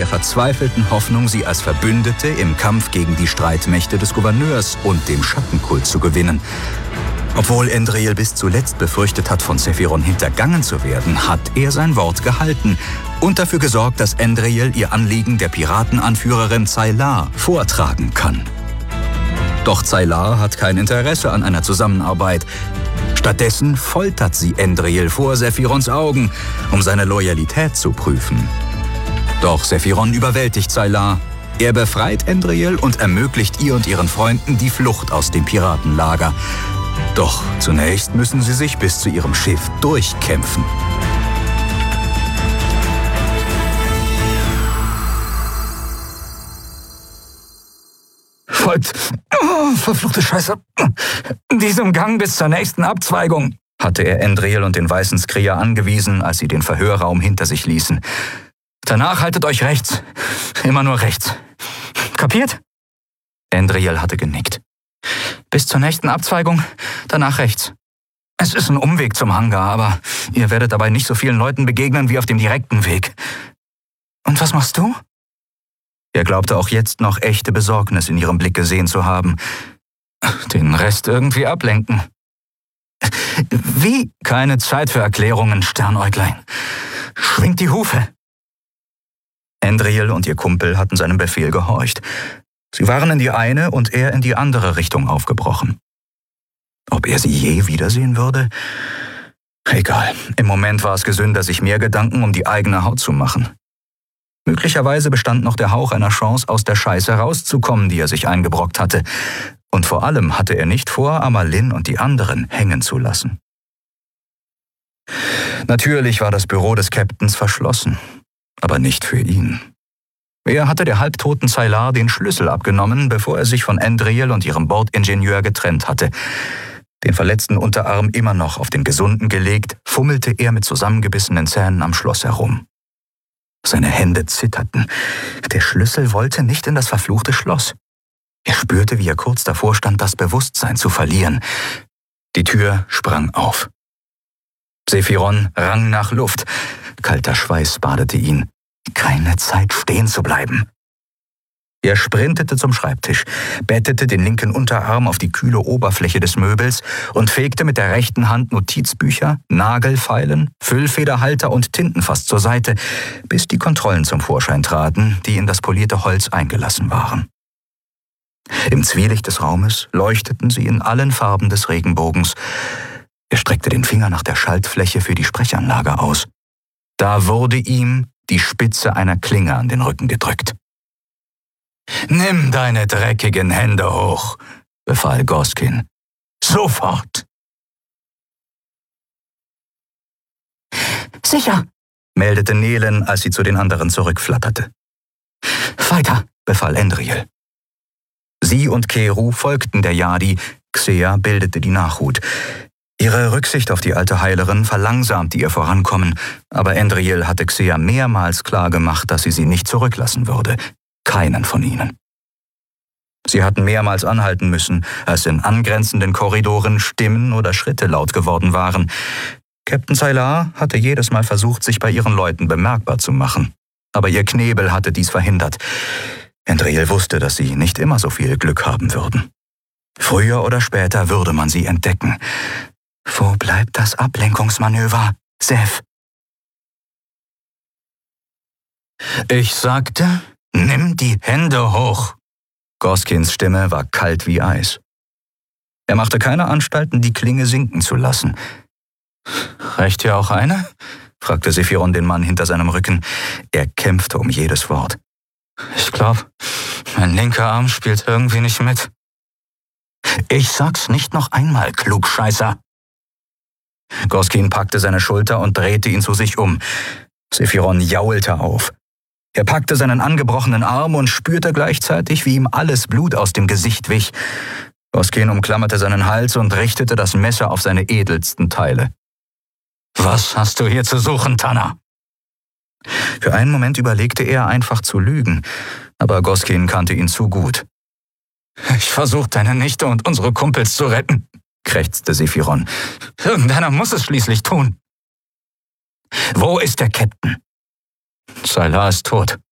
der verzweifelten Hoffnung, sie als Verbündete im Kampf gegen die Streitmächte des Gouverneurs und dem Schattenkult zu gewinnen. Obwohl Endril bis zuletzt befürchtet hat, von Sephiron hintergangen zu werden, hat er sein Wort gehalten und dafür gesorgt, dass Endril ihr Anliegen der Piratenanführerin Zaylar vortragen kann. Doch Zaylar hat kein Interesse an einer Zusammenarbeit. Stattdessen foltert sie Endril vor Sephirons Augen, um seine Loyalität zu prüfen. Doch Sephiron überwältigt Zaylar. Er befreit Endril und ermöglicht ihr und ihren Freunden die Flucht aus dem Piratenlager. Doch zunächst müssen sie sich bis zu ihrem Schiff durchkämpfen. Folgt, verfluchte Scheiße, diesem Gang bis zur nächsten Abzweigung, hatte er Endril und den weißen Skria angewiesen, als sie den Verhörraum hinter sich ließen. Danach haltet euch rechts, immer nur rechts. Kapiert? Endril hatte genickt. Bis zur nächsten Abzweigung, danach rechts. Es ist ein Umweg zum Hangar, aber ihr werdet dabei nicht so vielen Leuten begegnen wie auf dem direkten Weg. Und was machst du? Er glaubte auch jetzt noch echte Besorgnis in ihrem Blick gesehen zu haben. Den Rest irgendwie ablenken. Wie? Keine Zeit für Erklärungen, Sternäuglein. Schwingt die Hufe. Endril und ihr Kumpel hatten seinem Befehl gehorcht. Sie waren in die eine und er in die andere Richtung aufgebrochen. Ob er sie je wiedersehen würde? Egal, im Moment war es gesünder, sich mehr Gedanken um die eigene Haut zu machen. Möglicherweise bestand noch der Hauch einer Chance, aus der Scheiße rauszukommen, die er sich eingebrockt hatte. Und vor allem hatte er nicht vor, Amalin und die anderen hängen zu lassen. Natürlich war das Büro des Captains verschlossen, aber nicht für ihn. Er hatte der halbtoten Zaylar den Schlüssel abgenommen, bevor er sich von Endril und ihrem Bordingenieur getrennt hatte. Den verletzten Unterarm immer noch auf den gesunden gelegt, fummelte er mit zusammengebissenen Zähnen am Schloss herum. Seine Hände zitterten. Der Schlüssel wollte nicht in das verfluchte Schloss. Er spürte, wie er kurz davor stand, das Bewusstsein zu verlieren. Die Tür sprang auf. Sephiron rang nach Luft. Kalter Schweiß badete ihn. Keine Zeit, stehen zu bleiben. Er sprintete zum Schreibtisch, bettete den linken Unterarm auf die kühle Oberfläche des Möbels und fegte mit der rechten Hand Notizbücher, Nagelfeilen, Füllfederhalter und Tintenfass zur Seite, bis die Kontrollen zum Vorschein traten, die in das polierte Holz eingelassen waren. Im Zwielicht des Raumes leuchteten sie in allen Farben des Regenbogens. Er streckte den Finger nach der Schaltfläche für die Sprechanlage aus. Da wurde ihm die Spitze einer Klinge an den Rücken gedrückt. »Nimm deine dreckigen Hände hoch«, befahl Goskin. »Sofort!« »Sicher«, meldete Nelen, als sie zu den anderen zurückflatterte. »Weiter«, befahl Endril. Sie und Keru folgten der Yadi, Xea bildete die Nachhut. Ihre Rücksicht auf die alte Heilerin verlangsamte ihr Vorankommen, aber Endril hatte Xea mehrmals klargemacht, dass sie nicht zurücklassen würde. Keinen von ihnen. Sie hatten mehrmals anhalten müssen, als in angrenzenden Korridoren Stimmen oder Schritte laut geworden waren. Captain Zaylar hatte jedes Mal versucht, sich bei ihren Leuten bemerkbar zu machen. Aber ihr Knebel hatte dies verhindert. Endril wusste, dass sie nicht immer so viel Glück haben würden. Früher oder später würde man sie entdecken. Wo bleibt das Ablenkungsmanöver, Seth? Ich sagte, nimm die Hände hoch. Goskins Stimme war kalt wie Eis. Er machte keine Anstalten, die Klinge sinken zu lassen. »Reicht hier auch eine?« fragte Sephiron den Mann hinter seinem Rücken. Er kämpfte um jedes Wort. »Ich glaube, mein linker Arm spielt irgendwie nicht mit.« »Ich sag's nicht noch einmal, Klugscheißer!« Goskin packte seine Schulter und drehte ihn zu sich um. Sephiron jaulte auf. Er packte seinen angebrochenen Arm und spürte gleichzeitig, wie ihm alles Blut aus dem Gesicht wich. Goskin umklammerte seinen Hals und richtete das Messer auf seine edelsten Teile. »Was hast du hier zu suchen, Tanner?« Für einen Moment überlegte er, einfach zu lügen, aber Goskin kannte ihn zu gut. »Ich versuche, deine Nichte und unsere Kumpels zu retten«, krächzte Sephiron. »Irgendeiner muss es schließlich tun.« »Wo ist der Captain?« »Zaylar ist tot.«